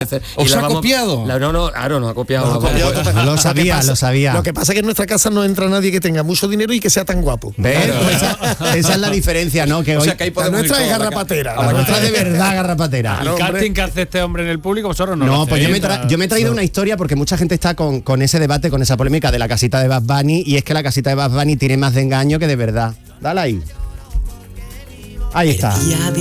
¿O se ha copiado? No ha copiado. Lo sabía. Lo que pasa es que en nuestra casa no entra nadie que tenga mucho dinero y que sea tan guapo. ¿Ves? Esa es la diferencia, ¿no? Que hoy la nuestra es garrapatera. La nuestra es de verdad garrapatera. El casting que hace este hombre en el público, vosotros no. No, pues yo me he traído una historia porque mucha gente está con ese debate, con esa polémica de la casita de Bad Bunny, y es que la casita de Bad Bunny tiene más de engaño que de verdad. Dale ahí. Ahí está.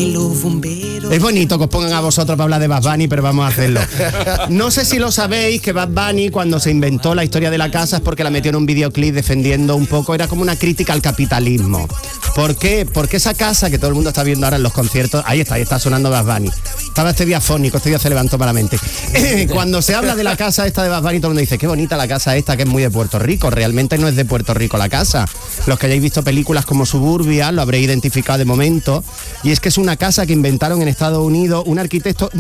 Es bonito que os pongan a vosotros para hablar de Bad Bunny, pero vamos a hacerlo. No sé si lo sabéis, que Bad Bunny, cuando se inventó la historia de la casa, es porque la metió en un videoclip defendiendo un poco, era como una crítica al capitalismo. ¿Por qué? Porque esa casa que todo el mundo está viendo ahora en los conciertos, ahí está sonando Bad Bunny. Estaba este día fónico, este día se levantó malamente. Cuando se habla de la casa esta de Bad Bunny, todo el mundo dice, qué bonita la casa esta, que es muy de Puerto Rico. Realmente no es de Puerto Rico la casa. Los que hayáis visto películas como Suburbia, lo habréis identificado de momento. Y es que es una casa que inventaron en Estados Unidos un arquitecto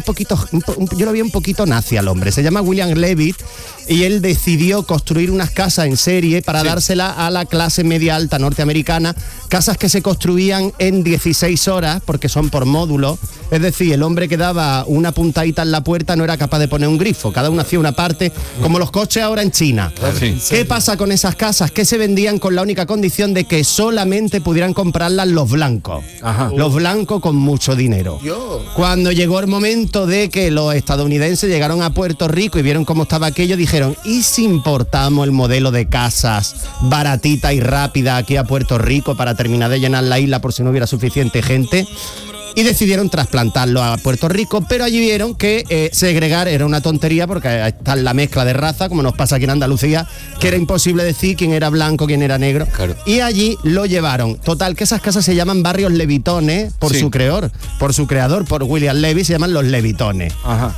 yo lo vi un poquito nazi al hombre, se llama William Levitt, y él decidió construir unas casas en serie para dársela a la clase media alta norteamericana, casas que se construían en 16 horas porque son por módulo, es decir, el hombre que daba una puntadita en la puerta no era capaz de poner un grifo, cada uno hacía una parte, como los coches ahora en China. ¿Qué pasa con esas casas? Que se vendían con la única condición de que solamente pudieran comprarlas los blancos. Los blancos con mucho dinero. Cuando llegó el momento de que los estadounidenses llegaron a Puerto Rico y vieron cómo estaba aquello, dijeron, ¿y si importamos el modelo de casas baratita y rápida aquí a Puerto Rico para terminar de llenar la isla por si no hubiera suficiente gente? Y decidieron trasplantarlo a Puerto Rico, pero allí vieron que segregar era una tontería porque está la mezcla de raza, como nos pasa aquí en Andalucía, que era imposible decir quién era blanco, quién era negro. Claro. Y allí lo llevaron. Total, que esas casas se llaman barrios levitones por su creador, por William Levy, se llaman los levitones.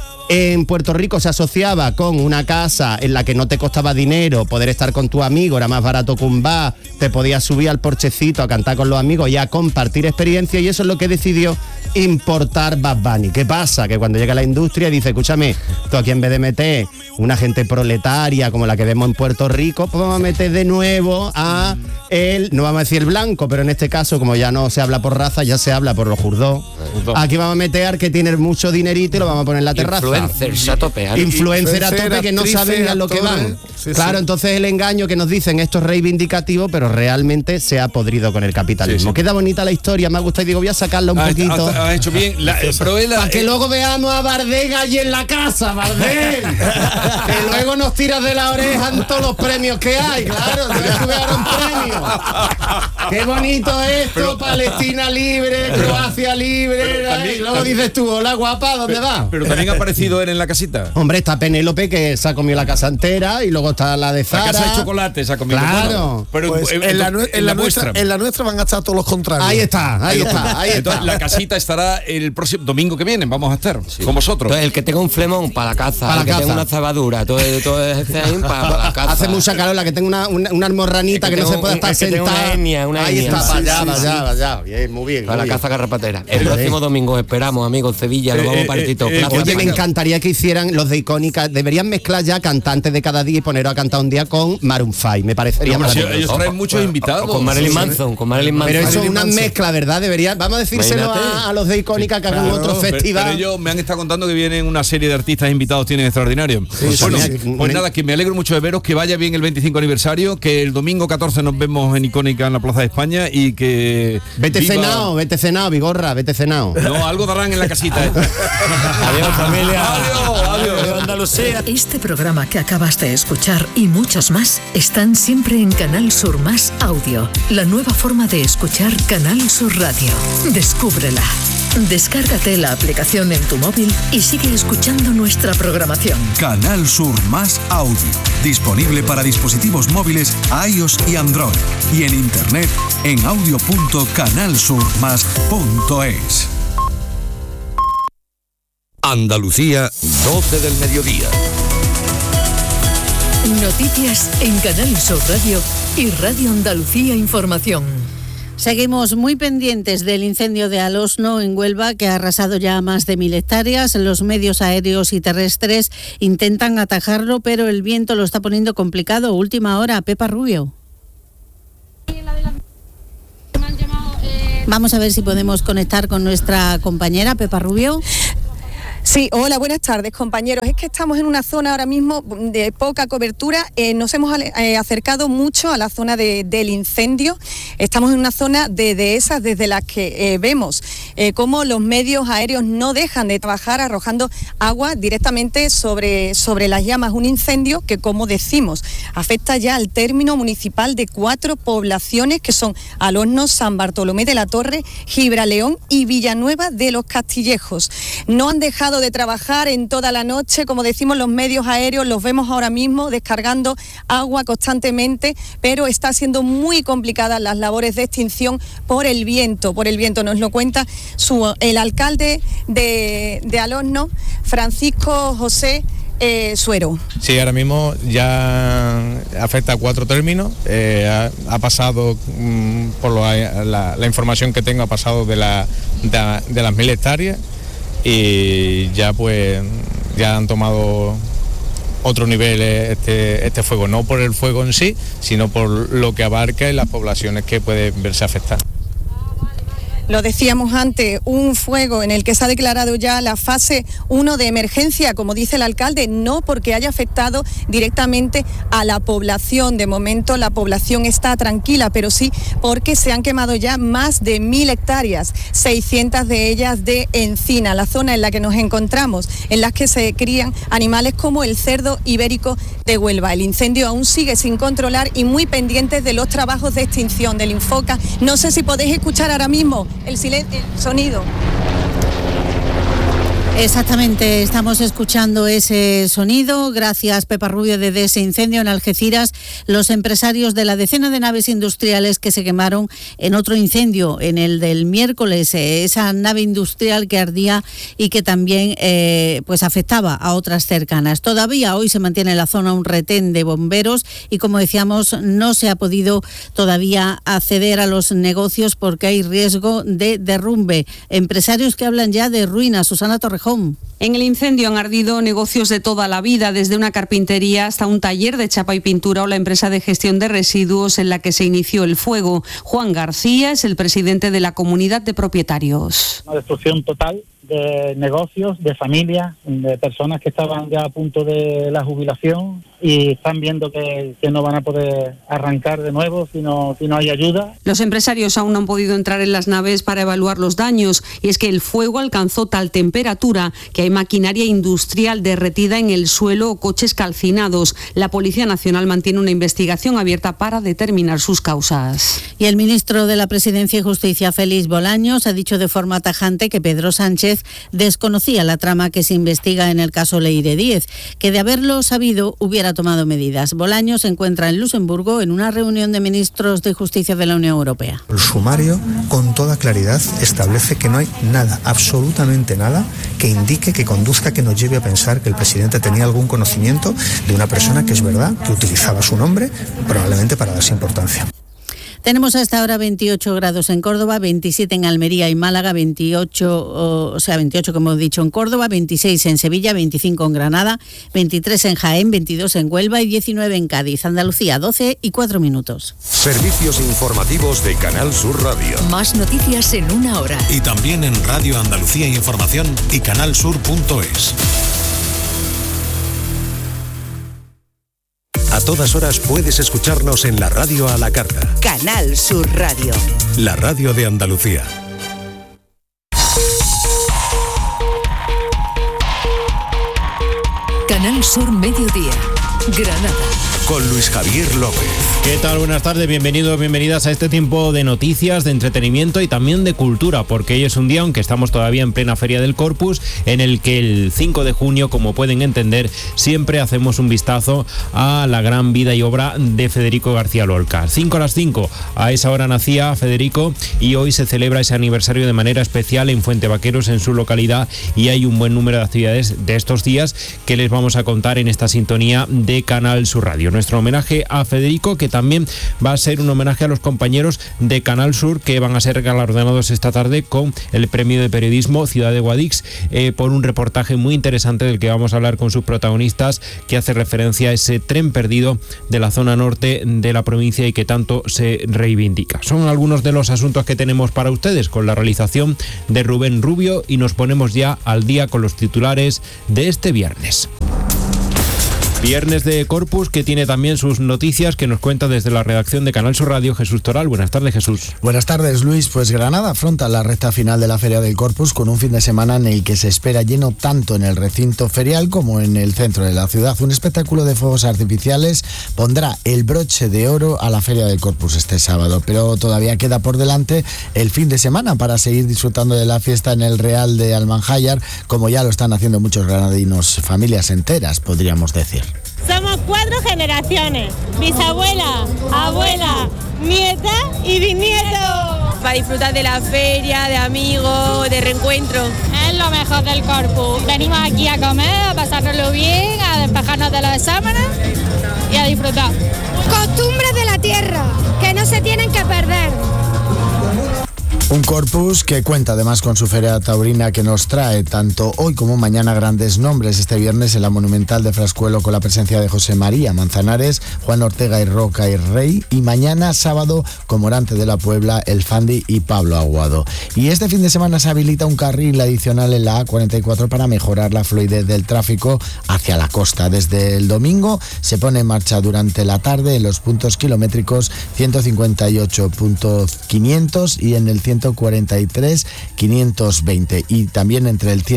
En Puerto Rico se asociaba con una casa en la que no te costaba dinero poder estar con tu amigo, era más barato que un bar, te podías subir al porchecito a cantar con los amigos y a compartir experiencia, y eso es lo que decidió importar Bad Bunny. ¿Qué pasa? Que cuando llega la industria dice, escúchame, tú aquí en vez de meter una gente proletaria como la que vemos en Puerto Rico, pues vamos a meter de nuevo a él, no vamos a decir blanco, pero en este caso, como ya no se habla por raza, ya se habla por los jurdós. Aquí vamos a meter al que tiene mucho dinerito y lo vamos a poner en la terraza. Influencers a tope. Influencer a tope que no saben a lo que van. Claro, entonces el engaño que nos dicen esto es reivindicativo, pero realmente se ha podrido con el capitalismo. Queda bonita la historia, me ha gustado y digo, voy a sacarla un poquito. Ha hecho bien. Para que luego veamos a Bardem allí en la casa, Bardem. Que luego nos tiras de la oreja en todos los premios que hay, claro, te voy a subir a un premio. Qué bonito esto, Palestina libre, Croacia libre. Y luego dices tú, hola guapa, ¿dónde vas? Pero también ha aparecido él en la casita. Hombre, está Penélope, que se ha comido la casa entera, y luego está la de Zara. La casa de chocolate se ha comido. Claro. Pero pues en la nuestra van a estar todos los contrarios. Ahí está. Entonces, la casita estará el próximo domingo que viene, vamos a estar con vosotros. Entonces, el que tenga un flemón para la caza, el que tenga una zabadura, todo ese ahí para la caza. Hace mucha calor, la que tenga una almorranita que no se pueda estar sentada. Ahí está, para allá. Bien, muy bien. Para la caza garrapatera. El próximo domingo esperamos, amigos, Sevilla, lo vamos a partir todo. Oye, me encantaría que hicieran los de Icónica, deberían mezclar ya cantantes de cada día y poneros a cantar un día con Maroon 5, me parecería maravilloso. Ellos traen muchos invitados. Con Marilyn Manson, Pero eso es una mezcla, ¿verdad? Debería, vamos a decírselo a los de Icónica que hagan otro festival. Pero ellos me han estado contando que vienen una serie de artistas invitados, tienen extraordinarios. Pues nada, que me alegro mucho de veros, que vaya bien el 25 aniversario, que el domingo 14 nos vemos en Icónica en la Plaza de España y que... Vete cenado, Vigorra, vete cenado. No, algo darán en la casita. Adiós, familia. Adiós. Andalucía. Este programa que acabas de escuchar y muchos más están siempre en Canal Sur Más Audio, la nueva forma de escuchar Canal Sur Radio. Descúbrela. Descárgate la aplicación en tu móvil y sigue escuchando nuestra programación. Canal Sur Más Audio, disponible para dispositivos móviles iOS y Android, y en internet en audio.canalsurmas.es. Andalucía, 12 del mediodía. Noticias en Canal Sur Radio y Radio Andalucía Información. Seguimos muy pendientes del incendio de Alosno en Huelva, que ha arrasado ya más de 1.000 hectáreas. Los medios aéreos y terrestres intentan atajarlo, pero el viento lo está poniendo complicado. Última hora, Pepa Rubio. Vamos a ver si podemos conectar con nuestra compañera Pepa Rubio. Sí, hola, buenas tardes, compañeros. Es que estamos en una zona ahora mismo de poca cobertura. Nos hemos acercado mucho a la zona del incendio. Estamos en una zona de esas desde las que vemos cómo los medios aéreos no dejan de trabajar arrojando agua directamente sobre las llamas. Un incendio que, como decimos, afecta ya al término municipal de 4 poblaciones que son Alosno, San Bartolomé de la Torre, Gibraleón y Villanueva de los Castillejos. No han dejado de trabajar en toda la noche, como decimos, los medios aéreos los vemos ahora mismo descargando agua constantemente, pero está siendo muy complicadas las labores de extinción por el viento. Nos lo cuenta el alcalde de Alosno, Francisco José Suero. Sí, ahora mismo ya afecta a 4 términos. Ha pasado, por la información que tengo, ha pasado de las 1000 hectáreas. Y ya han tomado otro nivel este fuego, no por el fuego en sí, sino por lo que abarca y las poblaciones que pueden verse afectadas. Lo decíamos antes, un fuego en el que se ha declarado ya la fase 1 de emergencia, como dice el alcalde, no porque haya afectado directamente a la población. De momento la población está tranquila, pero sí porque se han quemado ya más de 1000 hectáreas, 600 de ellas de encina, la zona en la que nos encontramos, en las que se crían animales como el cerdo ibérico de Huelva. El incendio aún sigue sin controlar y muy pendientes de los trabajos de extinción del Infoca. No sé si podéis escuchar ahora mismo el sonido. Exactamente, estamos escuchando ese sonido. Gracias, Pepa Rubio, desde ese incendio en Algeciras. Los empresarios de la decena de naves industriales que se quemaron en otro incendio, en el del miércoles, esa nave industrial que ardía y que también afectaba a otras cercanas. Todavía hoy se mantiene en la zona un retén de bomberos y, como decíamos, no se ha podido todavía acceder a los negocios porque hay riesgo de derrumbe. Empresarios que hablan ya de ruina. Susana Torrejón. En el incendio han ardido negocios de toda la vida, desde una carpintería hasta un taller de chapa y pintura o la empresa de gestión de residuos en la que se inició el fuego. Juan García es el presidente de la comunidad de propietarios. Una destrucción total de negocios, de familias, de personas que estaban ya a punto de la jubilación y están viendo que no van a poder arrancar de nuevo si no hay ayuda. Los empresarios aún no han podido entrar en las naves para evaluar los daños, y es que el fuego alcanzó tal temperatura que hay maquinaria industrial derretida en el suelo o coches calcinados. La Policía Nacional mantiene una investigación abierta para determinar sus causas. Y el ministro de la Presidencia y Justicia, Félix Bolaños, ha dicho de forma tajante que Pedro Sánchez desconocía la trama que se investiga en el caso Leire Díez, que de haberlo sabido hubiera tomado medidas. Bolaños se encuentra en Luxemburgo en una reunión de ministros de Justicia de la Unión Europea. El sumario, con toda claridad, establece que no hay nada, absolutamente nada, que indique, que conduzca, que nos lleve a pensar que el presidente tenía algún conocimiento de una persona que es verdad, que utilizaba su nombre, probablemente para darse importancia. Tenemos hasta ahora 28 grados en Córdoba, 27 en Almería y Málaga, 28 como hemos dicho en Córdoba, 26 en Sevilla, 25 en Granada, 23 en Jaén, 22 en Huelva y 19 en Cádiz. Andalucía, 12:04. Servicios informativos de Canal Sur Radio. Más noticias en una hora. Y también en Radio Andalucía Información y canalsur.es. A todas horas puedes escucharnos en la radio a la carta. Canal Sur Radio. La radio de Andalucía. Canal Sur Mediodía, Granada. Con Luis Javier López. ¿Qué tal? Buenas tardes, bienvenidos, bienvenidas a este tiempo de noticias, de entretenimiento y también de cultura, porque hoy es un día, aunque estamos todavía en plena Feria del Corpus, en el que el 5 de junio, como pueden entender, siempre hacemos un vistazo a la gran vida y obra de Federico García Lorca. 5:05, a esa hora nacía Federico y hoy se celebra ese aniversario de manera especial en Fuentevaqueros, en su localidad, y hay un buen número de actividades de estos días que les vamos a contar en esta sintonía de Canal Sur Radio. Nuestro homenaje a Federico, que también va a ser un homenaje a los compañeros de Canal Sur, que van a ser galardonados esta tarde con el premio de periodismo Ciudad de Guadix, por un reportaje muy interesante del que vamos a hablar con sus protagonistas, que hace referencia a ese tren perdido de la zona norte de la provincia y que tanto se reivindica. Son algunos de los asuntos que tenemos para ustedes, con la realización de Rubén Rubio, y nos ponemos ya al día con los titulares de este viernes. Viernes de Corpus, que tiene también sus noticias, que nos cuenta desde la redacción de Canal Sur Radio Jesús Toral. Buenas tardes, Jesús. Buenas tardes, Luis. Pues Granada afronta la recta final de la Feria del Corpus con un fin de semana en el que se espera lleno tanto en el recinto ferial como en el centro de la ciudad. Un espectáculo de fuegos artificiales pondrá el broche de oro a la Feria del Corpus este sábado, pero todavía queda por delante el fin de semana para seguir disfrutando de la fiesta en el Real de Almanjayar, como ya lo están haciendo muchos granadinos, familias enteras, podríamos decir. Somos 4 generaciones, bisabuela, abuela, nieta y bisnieto. Para disfrutar de la feria, de amigos, de reencuentro. Es lo mejor del Corpus. Venimos aquí a comer, a pasárnoslo bien, a despejarnos de los exámenes y a disfrutar. Costumbres de la tierra, que no se tienen que perder. Un Corpus que cuenta además con su feria taurina, que nos trae tanto hoy como mañana grandes nombres. Este viernes en la Monumental de Frascuelo, con la presencia de José María Manzanares, Juan Ortega y Roca y Rey, y mañana sábado con Morante de la Puebla, El Fandi y Pablo Aguado. Y este fin de semana se habilita un carril adicional en la A44 para mejorar la fluidez del tráfico hacia la costa. Desde el domingo se pone en marcha durante la tarde en los puntos kilométricos 158.500 y en el 143.520, y también entre el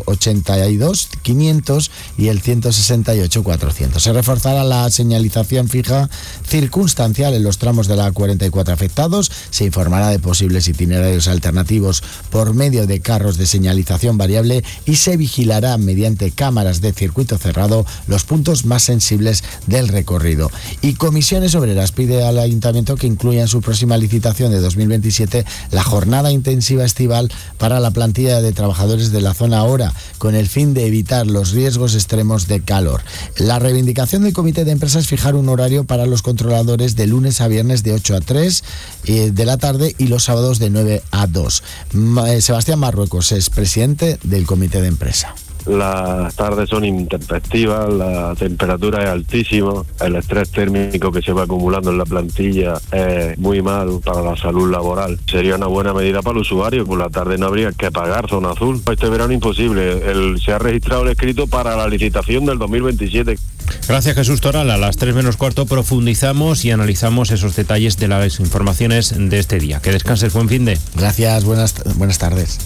182.500 y el 168.400. Se reforzará la señalización fija circunstancial en los tramos de la A44 afectados. Se informará de posibles itinerarios alternativos por medio de carros de señalización variable y se vigilará mediante cámaras de circuito cerrado los puntos más sensibles del recorrido. Y Comisiones Obreras pide al Ayuntamiento que incluya en su próxima licitación de 2027 la jornada intensiva estival para la plantilla de trabajadores de la zona hora, con el fin de evitar los riesgos extremos de calor. La reivindicación del Comité de Empresas es fijar un horario para los controladores de lunes a viernes de 8 a 3 de la tarde y los sábados de 9 a 2. Sebastián Marruecos es presidente del Comité de Empresa. Las tardes son intempestivas, la temperatura es altísima, el estrés térmico que se va acumulando en la plantilla es muy mal para la salud laboral. Sería una buena medida para el usuario, por la tarde no habría que pagar zona azul. Este verano imposible, se ha registrado el escrito para la licitación del 2027. Gracias, Jesús Toral. A las 3 menos cuarto profundizamos y analizamos esos detalles de las informaciones de este día. Que descanses, buen fin de. Gracias, buenas tardes.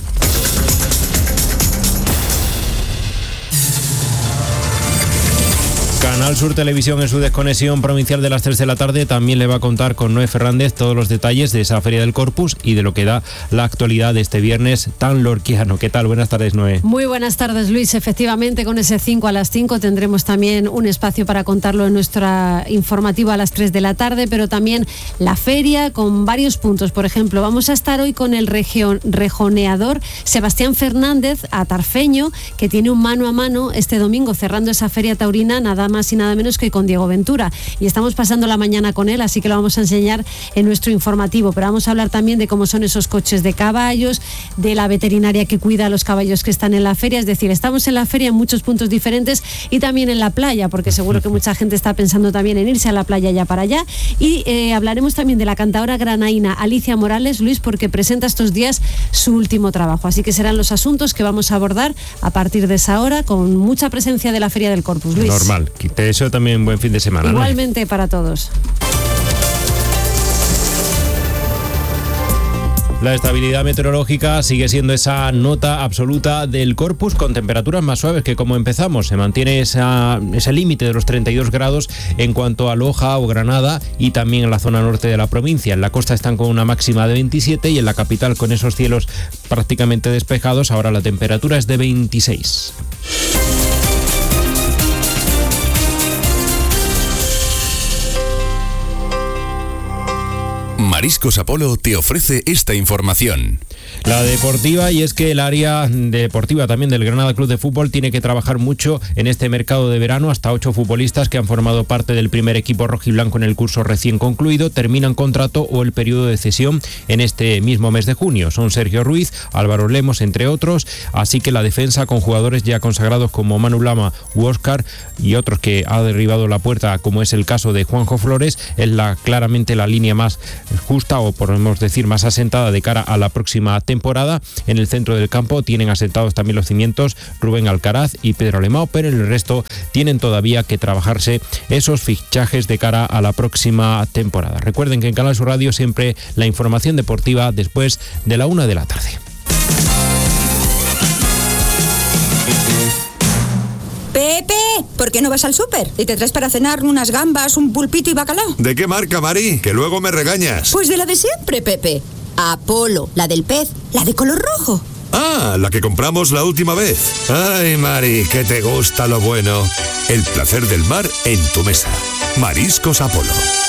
Canal Sur Televisión, en su desconexión provincial de las 3 de la tarde, también le va a contar con Noé Fernández todos los detalles de esa Feria del Corpus y de lo que da la actualidad de este viernes tan lorquiano. ¿Qué tal? Buenas tardes, Noé. Muy buenas tardes, Luis. Efectivamente, con ese 5 a las 5 tendremos también un espacio para contarlo en nuestra informativa a las 3 de la tarde, pero también la feria con varios puntos. Por ejemplo, vamos a estar hoy con el rejoneador Sebastián Fernández, atarfeño, que tiene un mano a mano este domingo cerrando esa feria taurina, nada más y nada menos que con Diego Ventura, y estamos pasando la mañana con él, así que lo vamos a enseñar en nuestro informativo. Pero vamos a hablar también de cómo son esos coches de caballos, de la veterinaria que cuida a los caballos que están en la feria. Es decir, estamos en la feria en muchos puntos diferentes y también en la playa, porque seguro que mucha gente está pensando también en irse a la playa ya para allá. Y hablaremos también de la cantadora granaína Alicia Morales, Luis, porque presenta estos días su último trabajo, así que serán los asuntos que vamos a abordar a partir de esa hora, con mucha presencia de la Feria del Corpus, Luis. Normal. Te deseo también buen fin de semana. Igualmente, ¿no? Para todos. La estabilidad meteorológica sigue siendo esa nota absoluta del Corpus, con temperaturas más suaves que como empezamos. Se mantiene ese límite de los 32 grados en cuanto a Loja o Granada, y también en la zona norte de la provincia. En la costa están con una máxima de 27 y en la capital, con esos cielos prácticamente despejados, ahora la temperatura es de 26. Mariscos Apolo te ofrece esta información. La deportiva, y es que el área deportiva también del Granada Club de Fútbol tiene que trabajar mucho en este mercado de verano. Hasta 8 futbolistas que han formado parte del primer equipo rojiblanco en el curso recién concluido terminan contrato o el periodo de cesión en este mismo mes de junio. Son Sergio Ruiz, Álvaro Lemos, entre otros, así que la defensa con jugadores ya consagrados como Manu Lama u Óscar y otros que ha derribado la puerta, como es el caso de Juanjo Flores, es claramente la línea más justa, o podemos decir más asentada de cara a la próxima temporada. En el centro del campo tienen asentados también los cimientos Rubén Alcaraz y Pedro Alemão, pero en el resto tienen todavía que trabajarse esos fichajes de cara a la próxima temporada. Recuerden que en Canal Sur Radio siempre la información deportiva después de la 1 de la tarde. Pepe, ¿por qué no vas al súper? Y te traes para cenar unas gambas, un pulpito y bacalao. ¿De qué marca, Mari? Que luego me regañas. Pues de la de siempre, Pepe. Apolo, la del pez, la de color rojo. Ah, la que compramos la última vez. Ay, Mari, que te gusta lo bueno. El placer del mar en tu mesa. Mariscos Apolo.